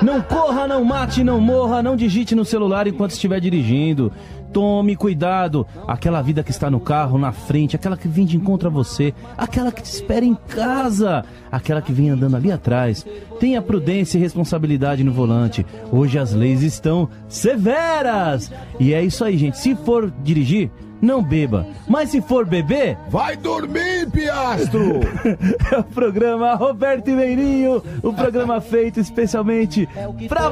Não corra, não mate, não morra, não digite no celular enquanto estiver dirigindo. Tome cuidado, aquela vida que está no carro, na frente, aquela que vem de encontro a você, aquela que te espera em casa, aquela que vem andando ali atrás. Tenha prudência e responsabilidade no volante. Hoje as leis estão severas. E é isso aí, gente. Se for dirigir, não beba. Mas se for beber, vai dormir, piastro! É o programa Roberto e Meirinho, o programa feito especialmente pra